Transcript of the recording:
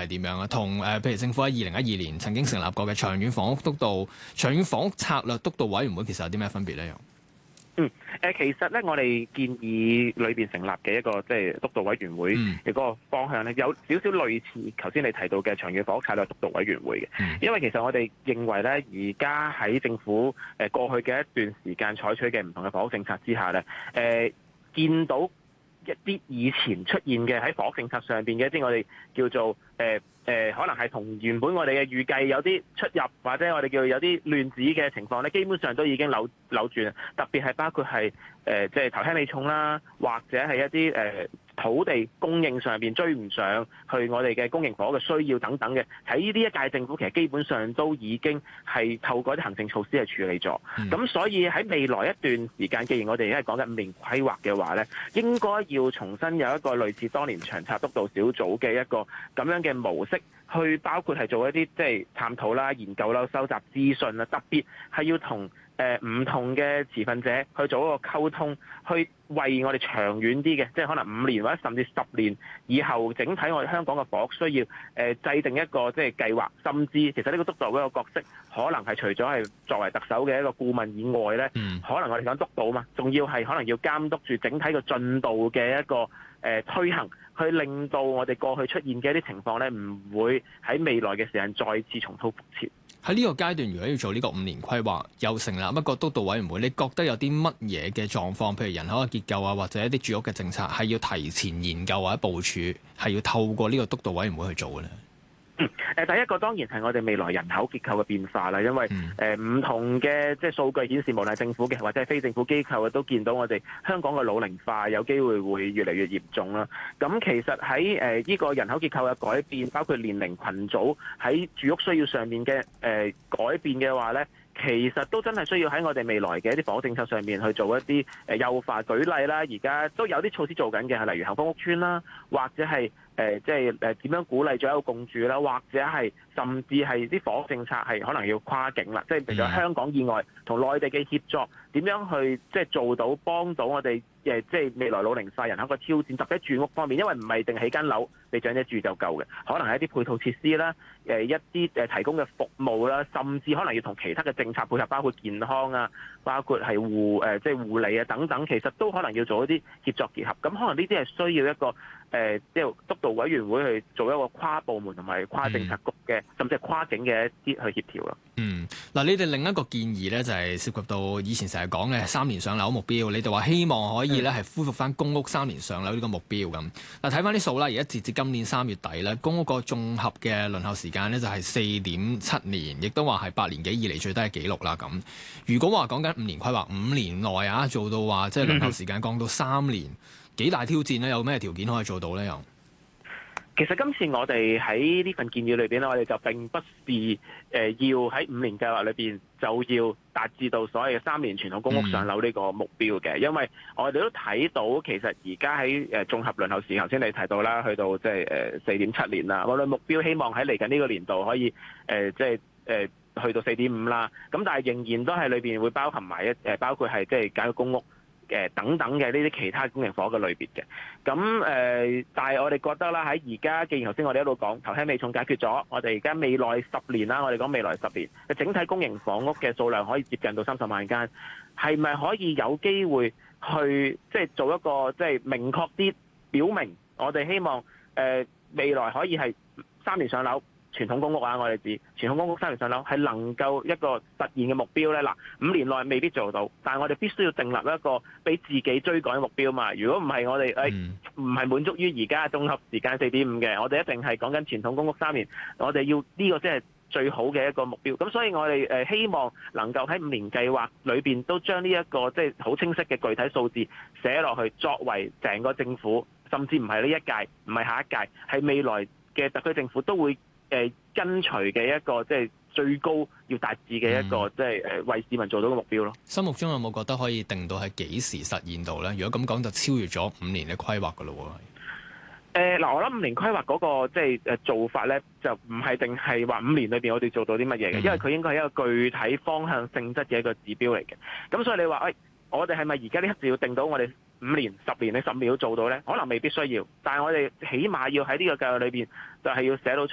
係點樣啊？同譬如政府喺2012年曾經成立過嘅長遠房屋策略督導委員會，其實有啲咩分別咧？ 其實咧，我哋建議裏邊成立嘅一個即係督導委員會嘅嗰個方向咧，有少少類似頭先你提到嘅長遠房屋策略督導委員會嘅。因為其實我哋認為咧，而家喺政府過去嘅一段時間採取嘅唔同嘅房屋政策之下咧，見到一啲以前出現嘅喺房屋政策上邊嘅一啲我哋叫做可能係同原本我哋嘅預計有啲出入，或者我哋叫有啲亂子嘅情況咧，基本上都已經扭轉。特別係包括係即係頭輕尾重啦，或者係一啲土地供應上邊追唔上去我哋嘅公營房屋嘅需要等等嘅，喺呢一屆政府其實基本上都已經係透過啲行政措施係處理咗。咁所以喺未來一段時間，既然我哋而家係講緊5年規劃嘅話咧，應該要重新有一個類似當年長策督導小組嘅一個咁樣嘅模式，去包括係做一啲即係探討啦、研究啦、收集資訊啦，特別係要同唔同嘅持份者去做一個溝通，去為我哋長遠啲嘅，即係可能5年或者甚至10年以後，整體我哋香港嘅房屋需要制定一個即係計劃，甚至其實呢個督導嗰個角色，可能係除咗係作為特首嘅一個顧問以外咧，可能我哋講督導嘛，仲要係可能要監督住整體個進度嘅一個推行，去令到我哋過去出現嘅一啲情況咧，唔會喺未來嘅時間再次重蹈覆轍。 喺呢個階段，如果要做呢個5年規劃，又成立一個督導委員會，你覺得有啲乜嘢嘅狀況，譬如人口嘅結構啊，或者一啲住屋嘅政策，係要提前研究或者部署，係要透過呢個督導委員會去做嘅咧？ 第一個當然係我哋未來人口結構嘅變化啦，因為唔同嘅即係數據顯示，無論係政府嘅或者係非政府機構都見到我哋香港嘅老齡化有機會會越嚟越嚴重啦。咁其實喺呢個人口結構嘅改變，包括年齡群組喺住屋需要上面嘅改變嘅話咧，其實都真係需要喺我哋未來嘅一啲房屋政策上面去做一啲優化。舉例啦，而家都有啲措施做緊嘅，係例如幸福屋邨啦，或者係即係點樣鼓勵咗一個共住啦，或者係甚至係啲房屋政策係可能要跨境啦，即係譬如香港以外同內地嘅協作，點樣去即係做到幫到我哋即係未來老齡化人口嘅挑戰，特別喺住屋方面，因為唔係淨起間樓俾長者住就夠嘅，可能係一啲配套設施啦，一啲提供嘅服務啦，甚至可能要同其他嘅政策配合，包括健康啊，包括係即係護理啊等等，其實都可能要做一啲協作結合。咁可能呢啲係需要一個即係督導委員會去做一個跨部門同埋跨政策局嘅，甚至係跨境嘅一啲去協調咯。 嗱，你哋另一個建議咧，就係涉及到以前成日講嘅3年上樓目標，你哋話希望可以咧係恢復翻公屋3年上樓呢個目標咁。嗱，睇翻啲數啦，而家截至今年3月底咧，公屋個綜合嘅輪候時間咧就係4.7年，亦都話係8年幾以嚟最低嘅紀錄啦咁。如果話講緊5年規劃5年內啊，做到話即係輪候時間降到3年，幾大挑戰咧？有咩條件可以做到咧？又？ 其實今次我哋喺呢份建議裏邊咧，我哋就並不是要喺5年計劃裏邊就要達至到所謂嘅3年傳統公屋上樓呢個目標嘅，因為我哋都睇到其實而家喺綜合輪候時間，頭先你提到啦，去到即係4.7年啦。我哋目標希望喺嚟緊呢個年度可以即係去到4.5啦。咁但係仍然都係裏邊會包含埋包括係即係簡約公屋等等嘅呢啲其他公營房屋嘅類別嘅，咁但係我哋覺得啦，喺而家既然頭先我哋一路講頭輕尾重解決咗，我哋而家未來10年啦，我哋講未來10年嘅整體公營房屋嘅數量可以接近到30萬間，係咪可以有機會去即係做一個即係明確啲表明，我哋希望未來可以係3年上樓。傳統公屋啊，我哋指傳統公屋3年上樓係能夠一個實現嘅目標咧。嗱，5年內未必做到，但係我哋必須要訂立一個俾自己追趕嘅目標嘛。如果唔係，我哋唔係滿足於而家綜合時間4.5嘅，我哋一定係講緊傳統公屋3年，我哋要呢個即係最好嘅一個目標。咁所以我哋希望能夠喺5年計劃裏邊都將呢一個即係好清晰嘅具體數字寫落去，作為成個政府，甚至唔係呢一屆，唔係下一屆，係未來嘅特區政府都會跟隨嘅一個即係最高要達至嘅一個即係為市民做到嘅目標咯。 心目中有冇覺得可以定到係幾時實現到咧？如果咁講，就超越咗5年嘅規劃噶咯喎。 嗱，我諗5年規劃嗰個即係做法咧，就唔係定係話5年裏邊我哋做到啲乜嘢嘅，因為佢應該係一個具體方向性質嘅一個指標嚟嘅。咁所以你話我哋係咪而家呢刻就要定到我哋5年、10年、10年都做到咧？可能未必需要，但係我哋起碼要喺呢個計劃裏邊就係要寫到出